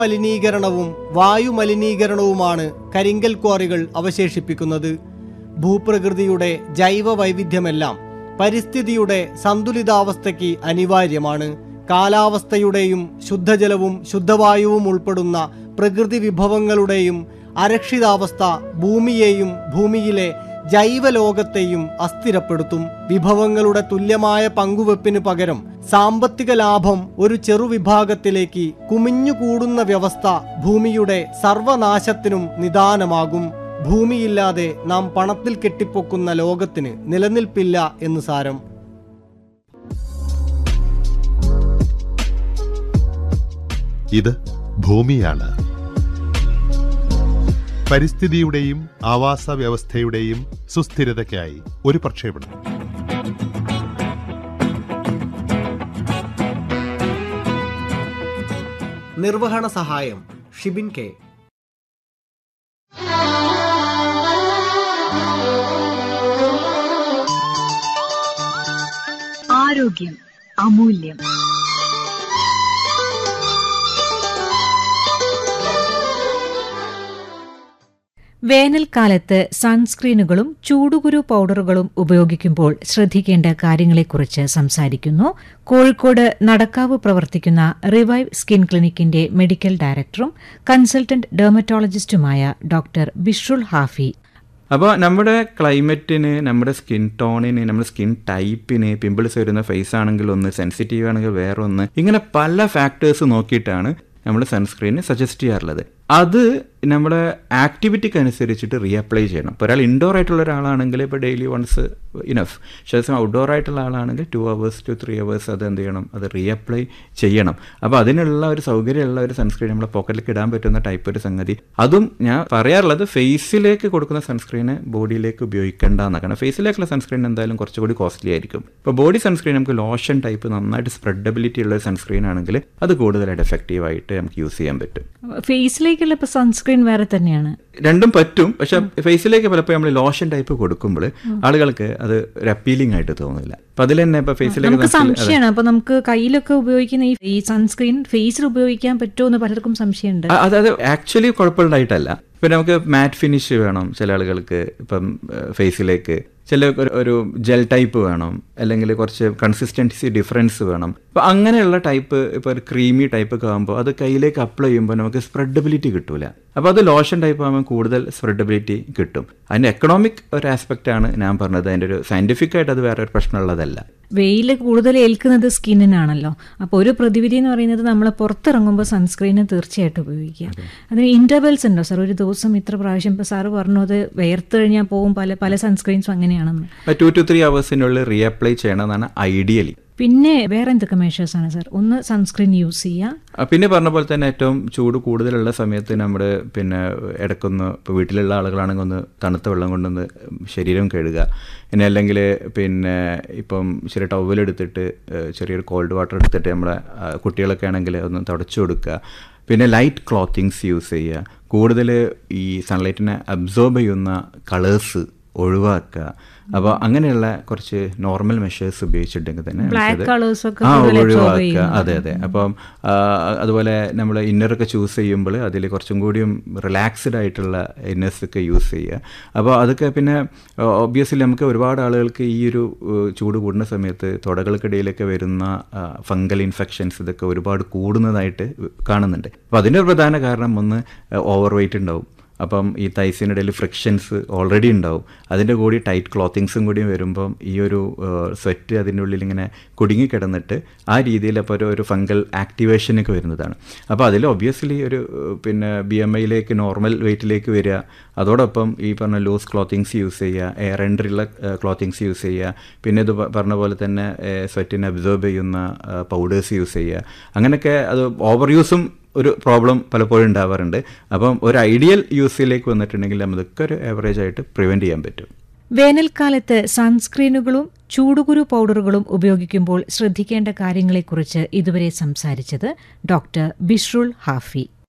മലിനീകരണവും വായുമലിനീകരണവുമാണ് കരിങ്കൽ ക്വാറികൾ അവശേഷിപ്പിക്കുന്നത്. ഭൂപ്രകൃതിയുടെ ജൈവ വൈവിധ്യമെല്ലാം പരിസ്ഥിതിയുടെ സന്തുലിതാവസ്ഥയ്ക്ക് അനിവാര്യമാണ്. കാലാവസ്ഥയുടെയും ശുദ്ധജലവും ശുദ്ധവായുവും ഉൾപ്പെടുന്ന പ്രകൃതി വിഭവങ്ങളുടെയും അരക്ഷിതാവസ്ഥ ഭൂമിയെയും ഭൂമിയിലെ ജൈവലോകത്തെയും അസ്ഥിരപ്പെടുത്തും. വിഭവങ്ങളുടെ തുല്യമായ പങ്കുവെപ്പിന് പകരം സാമ്പത്തിക ലാഭം ഒരു ചെറുവിഭാഗത്തിലേക്ക് കുമിഞ്ഞുകൂടുന്ന വ്യവസ്ഥ ഭൂമിയുടെ സർവനാശത്തിനും നിദാനമാകും. ഭൂമിയില്ലാതെ നാം പണത്തിൽ കെട്ടിപ്പൊക്കുന്ന ലോകത്തിന് നിലനിൽപ്പില്ല എന്ന് സാരം. ഇത് ഭൂമിയാണ്. പരിസ്ഥിതിയുടെയും ആവാസ വ്യവസ്ഥയുടെയും സുസ്ഥിരതയ്ക്കായി ഒരു പ്രക്ഷേപണം. നിർവഹണ സഹായം ഷിബിൻ കെ. ആരോഗ്യം അമൂല്യം. വേനൽക്കാലത്ത് സൺസ്ക്രീനുകളും ചൂടുകുരു പൗഡറുകളും ഉപയോഗിക്കുമ്പോൾ ശ്രദ്ധിക്കേണ്ട കാര്യങ്ങളെക്കുറിച്ച് സംസാരിക്കുന്നു കോഴിക്കോട് നടക്കാവ് പ്രവർത്തിക്കുന്ന റിവൈവ് സ്കിൻ ക്ലിനിക്കിന്റെ മെഡിക്കൽ ഡയറക്ടറും കൺസൾട്ടന്റ് ഡെർമറ്റോളജിസ്റ്റുമായ ഡോക്ടർ ബിഷ്റുൽ ഹാഫി. അപ്പോൾ നമ്മുടെ ക്ലൈമറ്റിന്, നമ്മുടെ സ്കിൻ ടോണിന്, നമ്മുടെ സ്കിൻ ടൈപ്പിന്, പിമ്പിൾസ് വരുന്ന ഫേസ് ആണെങ്കിൽ ഒന്ന്, സെൻസിറ്റീവ് ആണെങ്കിൽ വേറെ ഒന്ന്, ഇങ്ങനെ പല ഫാക്ടേഴ്സ് നോക്കിയിട്ടാണ് നമ്മൾ സൺസ്ക്രീന് സജസ്റ്റ് ചെയ്യാറുള്ളത്. അത് നമ്മുടെ ആക്ടിവിറ്റിക്ക് അനുസരിച്ചിട്ട് റീഅപ്ലൈ ചെയ്യണം. ഇപ്പോൾ ഒരാൾ ഇൻഡോർ ആയിട്ടുള്ള ഒരാളാണെങ്കിൽ ഇപ്പോൾ ഡെയിലി വൺസ് ഇനഫ്. ശേഷം ഔട്ട്ഡോർ ആയിട്ടുള്ള ആളാണെങ്കിൽ 2 hours to 3 hours അത് എന്ത് ചെയ്യണം, അത് റീഅപ്ലൈ ചെയ്യണം. അപ്പോൾ അതിനുള്ള ഒരു സൗകര്യമുള്ള ഒരു സൺസ്ക്രീൻ നമ്മുടെ പോക്കറ്റിലേക്ക് ഇടാൻ പറ്റുന്ന ടൈപ്പ് ഒരു സംഗതി. അതും ഞാൻ പറയാറുള്ളത് ഫേസിലേക്ക് കൊടുക്കുന്ന സൺസ്ക്രീന് ബോഡിയിലേക്ക് ഉപയോഗിക്കേണ്ടതാണ്. കാരണം ഫേസിലേക്കുള്ള സൺസ്ക്രീൻ എന്തായാലും കുറച്ചുകൂടി കോസ്റ്റ്ലി ആയിരിക്കും. ഇപ്പോൾ ബോഡി സൺസ്ക്രീൻ നമുക്ക് ലോഷൻ ടൈപ്പ് നന്നായിട്ട് സ്പ്രെഡബിലിറ്റി ഉള്ള ഒരു സൺസ്ക്രീൻ ആണെങ്കിൽ അത് കൂടുതലായിട്ട് എഫക്റ്റീവായിട്ട് നമുക്ക് യൂസ് ചെയ്യാൻ പറ്റും. ഫേസിലേക്കുള്ള സൺസ്ക്രീൻ വേറെ തന്നെയാണ്, രണ്ടും പറ്റും. പക്ഷെ ഫേസിലേക്ക് പലപ്പോഴും നമ്മൾ ലോഷൻ ടൈപ്പ് കൊടുക്കുമ്പോൾ ആളുകൾക്ക് അത് ഒരു അപ്പീലിംഗ് ആയിട്ട് തോന്നില്ല. അപ്പൊ അതിൽ തന്നെ ഇപ്പൊ ഫേസിലേക്ക് സംശയമാണ്. അപ്പൊ നമുക്ക് കയ്യിലൊക്കെ ഉപയോഗിക്കുന്ന ഈ സൺസ്ക്രീൻ ഫേസിൽ ഉപയോഗിക്കാൻ പറ്റുമോ എന്ന് പലർക്കും സംശയമുണ്ട്. അത് ആക്ച്വലി കുഴപ്പമുണ്ടായിട്ടല്ല. ഇപ്പൊ നമുക്ക് മാറ്റ് ഫിനിഷ് വേണം ചില ആളുകൾക്ക്, ഇപ്പം ഫേസിലേക്ക് ചില ഒരു ജെൽ ടൈപ്പ് വേണം, അല്ലെങ്കിൽ കുറച്ച് കൺസിസ്റ്റൻസി ഡിഫറൻസ് വേണം. അപ്പോൾ അങ്ങനെയുള്ള ടൈപ്പ്, ഇപ്പോൾ ഒരു ക്രീമി ടൈപ്പ് ഒക്കെ ആകുമ്പോൾ അത് കയ്യിലേക്ക് അപ്ലൈ ചെയ്യുമ്പോൾ നമുക്ക് സ്പ്രെഡബിലിറ്റി കിട്ടൂല. അപ്പോൾ അത് ലോഷൻ ടൈപ്പ് ആകുമ്പോൾ കൂടുതൽ സ്പ്രെഡബിലിറ്റി കിട്ടും. അതിൻ്റെ എക്കണോമിക് ഒരു ആസ്പെക്റ്റാണ് ഞാൻ പറഞ്ഞത്. അതിൻ്റെ ഒരു സയൻറ്റിഫിക് ആയിട്ട് അത് വേറെ ഒരു പ്രശ്നമുള്ളതല്ല. വെയിൽ കൂടുതൽ ഏൽക്കുന്നത് സ്കിന്നിനാണല്ലോ. അപ്പോൾ ഒരു പ്രതിവിധി എന്ന് പറയുന്നത് നമ്മൾ പുറത്തിറങ്ങുമ്പോൾ സൺസ്ക്രീന് തീർച്ചയായിട്ടും ഉപയോഗിക്കുക. അതിന് ഇൻ്റർവെൽസ് ഉണ്ടോ സാർ? ഒരു ദിവസം ഇത്ര പ്രാവശ്യം, ഇപ്പോൾ സാറ് പറഞ്ഞു അത് വേർത്ത് കഴിഞ്ഞാൽ പോകും, പല സൺസ്ക്രീൻസും അങ്ങനെയാണെന്ന്. 2 to 3 hours റീഅപ്ലൈ ചെയ്യണമെന്നാണ് ഐഡിയലി. പിന്നെ വേറെ എന്തൊക്കെ മെഷേഴ്സ് ആണ് സാർ? ഒന്ന് സൺസ്ക്രീൻ യൂസ് ചെയ്യുക. പിന്നെ പറഞ്ഞ പോലെ തന്നെ ഏറ്റവും ചൂട് കൂടുതലുള്ള സമയത്ത് നമ്മുടെ ഇടയ്ക്കൊന്ന് ഇപ്പോൾ വീട്ടിലുള്ള ആളുകളാണെങ്കിൽ ഒന്ന് തണുത്ത വെള്ളം കൊണ്ടൊന്ന് ശരീരം കഴുകുക. പിന്നെ അല്ലെങ്കിൽ ഇപ്പം ചെറിയ ടവലെടുത്തിട്ട് ചെറിയൊരു കോൾഡ് വാട്ടർ എടുത്തിട്ട് നമ്മളെ കുട്ടികളൊക്കെ ആണെങ്കിൽ ഒന്ന് തുടച്ചു കൊടുക്കുക. പിന്നെ ലൈറ്റ് ക്ലോത്തിങ്സ് യൂസ് ചെയ്യുക. കൂടുതൽ ഈ സൺലൈറ്റിനെ അബ്സോർബ് ചെയ്യുന്ന കളേഴ്സ് ഒഴിവാക്കുക. അപ്പോൾ അങ്ങനെയുള്ള കുറച്ച് നോർമൽ മെഷേഴ്സ് ഉപയോഗിച്ചിട്ടുണ്ടെങ്കിൽ തന്നെ ഒഴിവാക്കുക. അതെ. അപ്പം അതുപോലെ നമ്മൾ ഇന്നറൊക്കെ ചൂസ് ചെയ്യുമ്പോൾ അതിൽ കുറച്ചും കൂടിയും റിലാക്സ്ഡ് ആയിട്ടുള്ള ഇന്നേഴ്സൊക്കെ യൂസ് ചെയ്യുക. അപ്പോൾ അതൊക്കെ പിന്നെ ഒബ്വിയസ്ലി നമുക്ക് ഒരുപാട് ആളുകൾക്ക് ഈ ഒരു ചൂട് കൂടുന്ന സമയത്ത് തുടകൾക്കിടയിലൊക്കെ വരുന്ന ഫംഗൽ ഇൻഫെക്ഷൻസ് ഇതൊക്കെ ഒരുപാട് കൂടുന്നതായിട്ട് കാണുന്നുണ്ട്. അപ്പോൾ അതിൻ്റെ ഒരു പ്രധാന കാരണം ഒന്ന് ഓവർ വെയ്റ്റ് ഉണ്ടാവും. അപ്പം ഈ തൈസിനിടയിൽ ഫ്രിക്ഷൻസ് ഓൾറെഡി ഉണ്ടാവും. അതിൻ്റെ കൂടി ടൈറ്റ് ക്ലോത്തിങ്സും കൂടി വരുമ്പം ഈ ഒരു സ്വെറ്റ് അതിൻ്റെ ഉള്ളിൽ ഇങ്ങനെ കുടുങ്ങിക്കിടന്നിട്ട് ആ രീതിയിൽ അപ്പോൾ ഒരു ഫംഗൽ ആക്ടിവേഷനൊക്കെ വരുന്നതാണ്. അപ്പോൾ അതിൽ ഒബ്വിയസ്ലി ഒരു BMIയിലേക്ക് നോർമൽ വെയ്റ്റിലേക്ക് വരിക. അതോടൊപ്പം ഈ പറഞ്ഞ ലൂസ് ക്ലോത്തിങ്സ് യൂസ് ചെയ്യുക, എയർ എൻട്രിയുള്ള ക്ലോത്തിങ്സ് യൂസ് ചെയ്യുക. പിന്നെ ഇത് പറഞ്ഞ പോലെ തന്നെ സ്വെറ്റിനെ അബ്സോർബ് ചെയ്യുന്ന പൗഡേഴ്സ് യൂസ് ചെയ്യുക. അങ്ങനെയൊക്കെ അത് ഓവർ യൂസും ഒരു പ്രോബ്ലം പലപ്പോഴും ഉണ്ടാവാറുണ്ട്. അപ്പം ഒരു ഐഡിയൽ യൂസിലേക്ക് വന്നിട്ടുണ്ടെങ്കിൽ നമുക്കൊക്കെ ഒരു ആവറേജ് ആയിട്ട് പ്രിവെൻറ്റ് ചെയ്യാൻ പറ്റും. വേനൽക്കാലത്ത് സൺസ്ക്രീനുകളും ചൂടുകുരു പൗഡറുകളും ഉപയോഗിക്കുമ്പോൾ ശ്രദ്ധിക്കേണ്ട കാര്യങ്ങളെക്കുറിച്ച് ഇതുവരെ സംസാരിച്ചത് ഡോക്ടർ ബിഷ്റുൽ ഹാഫി.